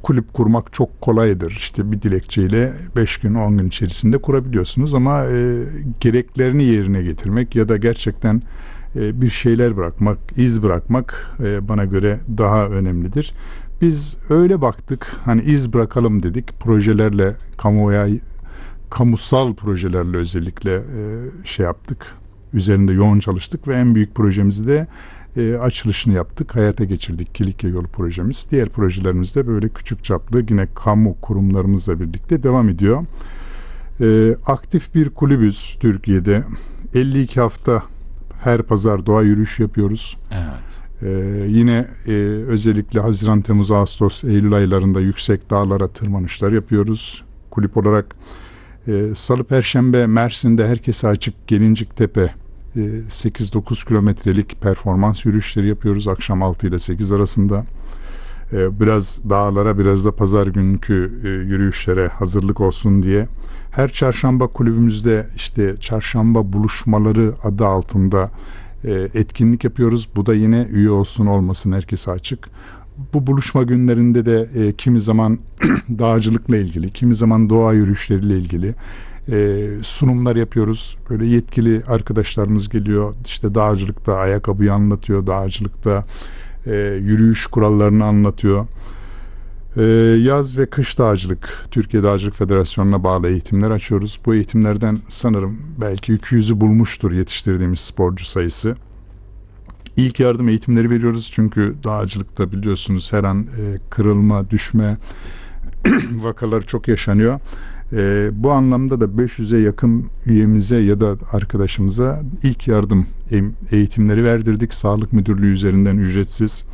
kulüp kurmak çok kolaydır. İşte bir dilekçeyle 5 gün 10 gün içerisinde kurabiliyorsunuz ama gereklerini yerine getirmek ya da gerçekten bir şeyler bırakmak, iz bırakmak bana göre daha önemlidir. Biz öyle baktık, hani iz bırakalım dedik, projelerle kamusal projelerle özellikle şey yaptık, üzerinde yoğun çalıştık ve en büyük projemizi de açılışını yaptık, hayata geçirdik, Kilikya Yolu projemiz. Diğer projelerimiz de böyle küçük çaplı yine kamu kurumlarımızla birlikte devam ediyor. Aktif bir kulübüz Türkiye'de. 52 hafta her pazar doğa yürüyüşü yapıyoruz. Evet. Yine özellikle Haziran, Temmuz, Ağustos, Eylül aylarında yüksek dağlara tırmanışlar yapıyoruz. Kulüp olarak Salı, Perşembe Mersin'de herkese açık Gelinciktepe 8-9 kilometrelik performans yürüyüşleri yapıyoruz akşam 6 ile 8 arasında. Biraz dağlara, biraz da pazar günkü yürüyüşlere hazırlık olsun diye. Her çarşamba kulübümüzde işte çarşamba buluşmaları adı altında etkinlik yapıyoruz. Bu da yine üye olsun olmasın herkese açık. Bu buluşma günlerinde de kimi zaman dağcılıkla ilgili, kimi zaman doğa yürüyüşleriyle ilgili sunumlar yapıyoruz. Böyle yetkili arkadaşlarımız geliyor. İşte dağcılıkta ayakkabıyı anlatıyor, dağcılıkta yürüyüş kurallarını anlatıyor. Yaz ve kış dağcılık, Türkiye Dağcılık Federasyonu'na bağlı eğitimler açıyoruz. Bu eğitimlerden sanırım belki 200'ü bulmuştur yetiştirdiğimiz sporcu sayısı. İlk yardım eğitimleri veriyoruz çünkü dağcılıkta biliyorsunuz her an kırılma, düşme vakaları çok yaşanıyor. Bu anlamda da 500'e yakın üyemize ya da arkadaşımıza ilk yardım eğitimleri verdirdik. Sağlık Müdürlüğü üzerinden ücretsiz.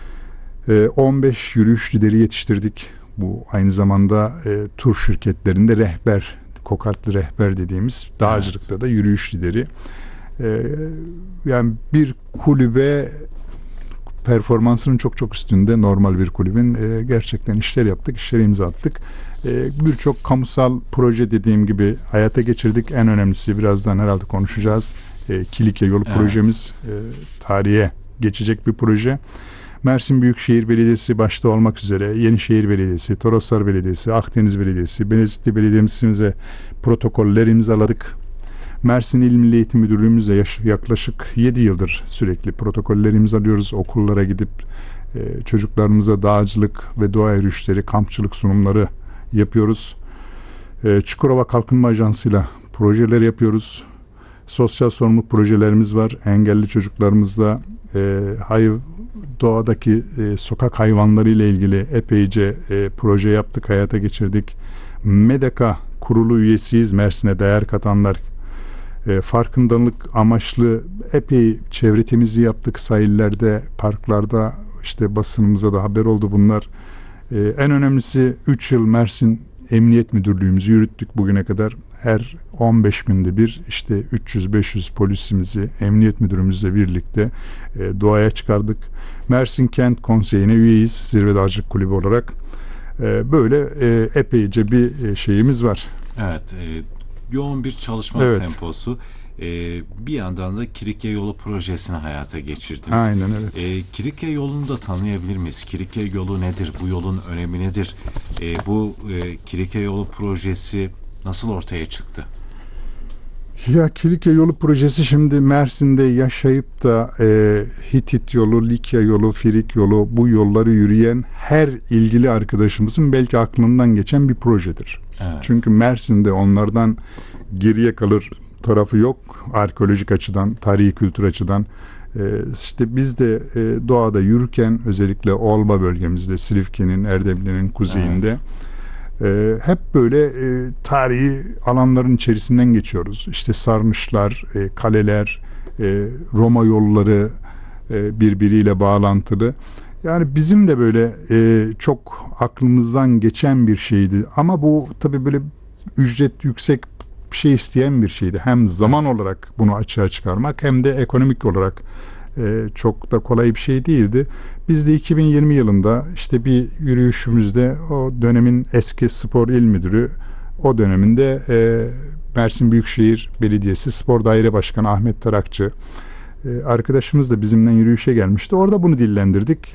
15 yürüyüş lideri yetiştirdik. Bu aynı zamanda tur şirketlerinde rehber, kokartlı rehber dediğimiz dağcılıkta da yürüyüş lideri. Yani bir kulübe performansının çok çok üstünde normal bir kulübün gerçekten işler yaptık, işlere imza attık. Birçok kamusal proje dediğim gibi hayata geçirdik. En önemlisi birazdan herhalde konuşacağız. Kilikya Yolu projemiz tarihe geçecek bir proje. Mersin Büyükşehir Belediyesi başta olmak üzere Yenişehir Belediyesi, Toroslar Belediyesi, Akdeniz Belediyesi, Benezitli Belediye'mize protokoller imzaladık. Mersin İl Milli Eğitim Müdürlüğümüzle yaklaşık 7 yıldır sürekli protokoller imzalıyoruz. Okullara gidip çocuklarımıza dağcılık ve doğa yürüyüşleri, kampçılık sunumları yapıyoruz. Çukurova Kalkınma Ajansı'yla projeler yapıyoruz. Sosyal sorumluluk projelerimiz var. Engelli çocuklarımızla doğadaki sokak hayvanları ile ilgili epeyce proje yaptık, hayata geçirdik. MEDAKA kurulu üyesiyiz. Mersin'e değer katanlar. Farkındalık amaçlı epey çevre temizliği yaptık. Sahillerde, parklarda, işte basınımıza da haber oldu bunlar. En önemlisi 3 yıl Mersin Emniyet Müdürlüğümüzü yürüttük bugüne kadar. Her 15 günde bir işte 300-500 polisimizi Emniyet Müdürümüzle birlikte doğaya çıkardık. Mersin Kent Konseyi'ne üyeyiz Zirve Dağcılık Kulübü olarak. Böyle epeyce bir şeyimiz var. Evet, yoğun bir çalışma temposu. Bir yandan da Kilikya Yolu projesini hayata geçirdiniz. Aynen, evet. Kilikya Yolu'nu da tanıyabilir miyiz? Kilikya Yolu nedir? Bu yolun önemi nedir? Bu Kilikya Yolu projesi nasıl ortaya çıktı? Ya Kilikya Yolu projesi şimdi Mersin'de yaşayıp da Hitit yolu, Likya yolu, Firik yolu bu yolları yürüyen her ilgili arkadaşımızın belki aklından geçen bir projedir. Evet. Çünkü Mersin'de onlardan geriye kalır tarafı yok. Arkeolojik açıdan, tarihi kültür açıdan. İşte biz de doğada yürürken özellikle Olba bölgemizde, Silifke'nin, Erdemli'nin kuzeyinde hep böyle tarihi alanların içerisinden geçiyoruz. İşte sarnıçlar, kaleler, Roma yolları birbiriyle bağlantılı. Yani bizim de böyle çok aklımızdan geçen bir şeydi. Ama bu tabii böyle ücret yüksek bir şey isteyen bir şeydi. Hem zaman olarak bunu açığa çıkarmak hem de ekonomik olarak çok da kolay bir şey değildi. Biz de 2020 yılında işte bir yürüyüşümüzde o dönemin eski spor il müdürü, o döneminde Mersin Büyükşehir Belediyesi Spor Daire Başkanı Ahmet Tarakçı arkadaşımız da bizimle yürüyüşe gelmişti. Orada bunu dillendirdik.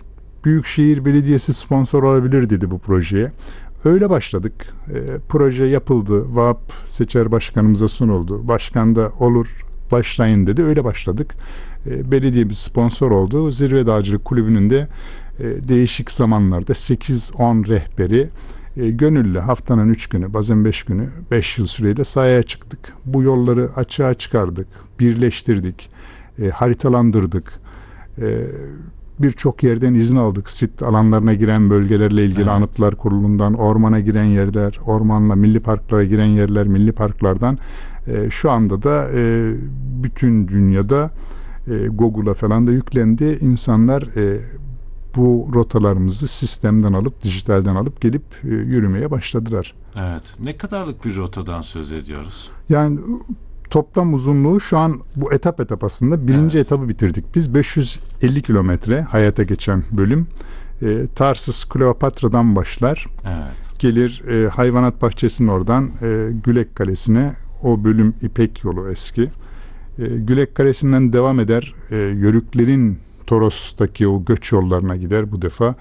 Büyükşehir Belediyesi sponsor olabilir dedi bu projeye. Öyle başladık. Proje yapıldı. Vahap Seçer Başkanımıza sunuldu. Başkan da olur başlayın dedi. Öyle başladık. Belediyemiz sponsor oldu. Zirve Dağcılık Kulübü'nün de değişik zamanlarda 8-10 rehberi gönüllü haftanın 3 günü bazen 5 günü 5 yıl süreyle sahaya çıktık. Bu yolları açığa çıkardık. Birleştirdik. Haritalandırdık. Birçok yerden izin aldık. Sit alanlarına giren bölgelerle ilgili Anıtlar Kurulu'ndan, ormana giren yerler, ormanla milli parklara giren yerler, milli parklardan. Şu anda da bütün dünyada Google'a falan da yüklendi. İnsanlar bu rotalarımızı sistemden alıp, dijitalden alıp gelip yürümeye başladılar. Evet. Ne kadarlık bir rotadan söz ediyoruz? Yani toplam uzunluğu şu an bu etap aslında birinci etabı bitirdik. Biz 550 kilometre hayata geçen bölüm. Tarsus Kleopatra'dan başlar. Evet. Gelir hayvanat bahçesinin oradan Gülek Kalesi'ne, o bölüm İpek yolu eski. Gülek Kalesi'nden devam eder. Yörüklerin Toros'taki o göç yollarına gider bu defa.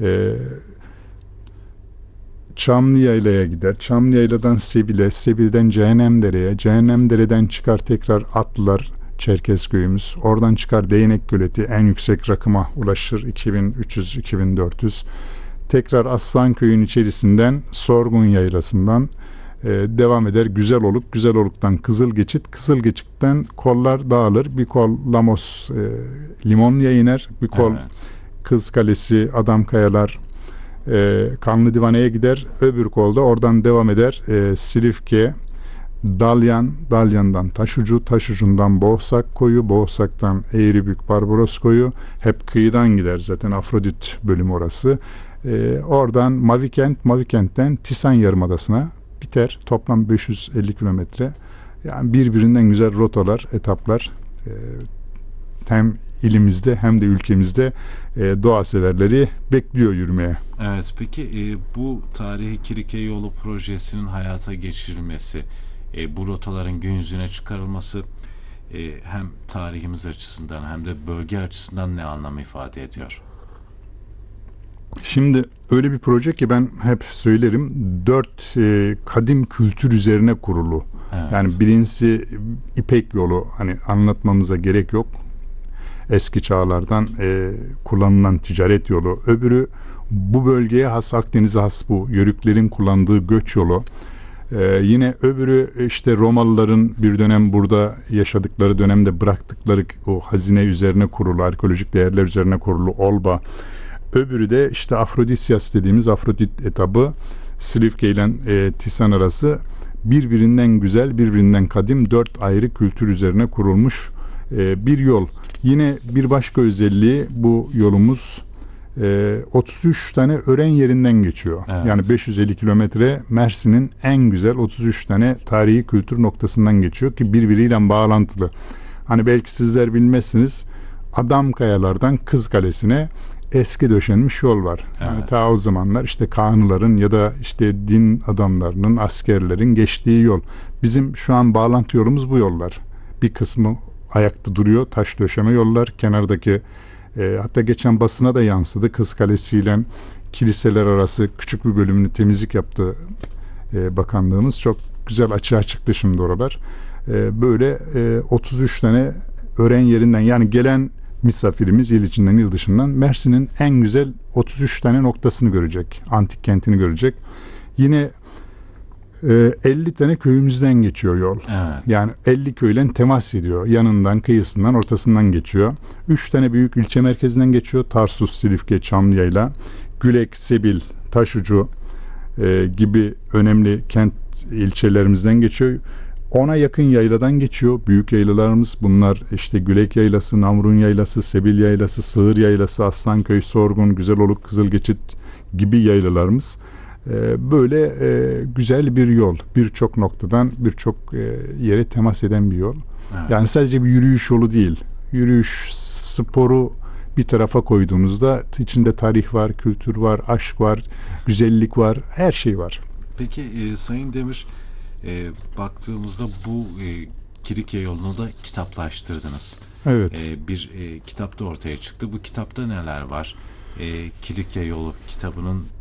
Çamlıyayla'ya gider. Çamlıyayla'dan Sebil'e, Sebil'den Cehennemdere'ye, Cehennemdere'den çıkar tekrar Atlılar Çerkezköy'ümüz. Oradan çıkar Değnek Göleti, en yüksek rakıma ulaşır 2300-2400. Tekrar Aslanköy'ün içerisinden Sorgun Yaylası'ndan devam eder Güzeloluk, Güzeloluk'tan Kızılgeçit, Kızılgeçit'ten kollar dağılır. Bir kol Lamos Limonlu'ya iner, bir kol Kız Kalesi, Adamkayalar, Kanlı Divane'ye gider. Öbür kolda oradan devam eder Silifke, Dalyan, Dalyan'dan Taşucu, Taşucu'ndan Boğsak Koyu, Boğsak'tan Eğribük, Barbaros Koyu. Hep kıyıdan gider zaten, Afrodit bölümü orası. Oradan Mavikent, Mavikent'ten Tisan Yarımadası'na biter. Toplam 550 kilometre. Yani birbirinden güzel rotalar, etaplar. Hem ilimizde hem de ülkemizde doğa severleri bekliyor yürümeye. Evet, peki bu tarihi Kirike Yolu projesinin hayata geçirilmesi, bu rotaların gün yüzüne çıkarılması hem tarihimiz açısından hem de bölge açısından ne anlam ifade ediyor? Şimdi öyle bir proje ki ben hep söylerim, 4 kadim kültür üzerine kurulu. Evet. Yani birincisi İpek yolu, hani anlatmamıza gerek yok. Eski çağlardan kullanılan ticaret yolu. Öbürü bu bölgeye has, Akdeniz'e has bu Yörüklerin kullandığı göç yolu. Yine öbürü işte Romalıların bir dönem burada yaşadıkları dönemde bıraktıkları o hazine üzerine kurulu, arkeolojik değerler üzerine kurulu Olba. Öbürü de işte Afrodisyas dediğimiz Afrodit etabı, Silifke ile Tisan arası, birbirinden güzel, birbirinden kadim 4 ayrı kültür üzerine kurulmuş bir yol. Yine bir başka özelliği, bu yolumuz 33 tane ören yerinden geçiyor. Evet. Yani 550 kilometre Mersin'in en güzel 33 tane tarihi kültür noktasından geçiyor ki birbiriyle bağlantılı. Hani belki sizler bilmezsiniz, Adamkayalardan Kız Kalesi'ne eski döşenmiş yol var. Yani ta o zamanlar işte Kanlıların ya da işte din adamlarının, askerlerin geçtiği yol. Bizim şu an bağlantı yolumuz bu yollar. Bir kısmı ayakta duruyor, taş döşeme yollar. Kenardaki hatta geçen basına da yansıdı. Kız Kalesi ile kiliseler arası küçük bir bölümünü temizlik yaptı bakanlığımız. Çok güzel açığa çıktı şimdi oralar. Böyle 33 tane öğren yerinden, yani gelen misafirimiz il içinden il dışından Mersin'in en güzel 33 tane noktasını görecek. Antik kentini görecek. Yine 50 tane köyümüzden geçiyor yol. Evet. Yani 50 köyle temas ediyor. Yanından, kıyısından, ortasından geçiyor. 3 tane büyük ilçe merkezinden geçiyor. Tarsus, Silifke, Çamlıyayla, Gülek, Sebil, Taşucu gibi önemli kent ilçelerimizden geçiyor. 10'a yakın yayladan geçiyor. Büyük yaylalarımız bunlar, işte Gülek Yaylası, Namrun Yaylası, Sebil Yaylası, Sığır Yaylası, Aslanköy, Sorgun, Güzeloluk, Kızılgeçit gibi yaylalarımız. Böyle güzel bir yol. Birçok noktadan birçok yere temas eden bir yol. Evet. Yani sadece bir yürüyüş yolu değil. Yürüyüş, sporu bir tarafa koyduğunuzda içinde tarih var, kültür var, aşk var, güzellik var, her şey var. Peki Sayın Demir, baktığımızda bu Kirike yolunu da kitaplaştırdınız. Evet. Bir kitap da ortaya çıktı. Bu kitapta neler var? Kilike Yolu kitabının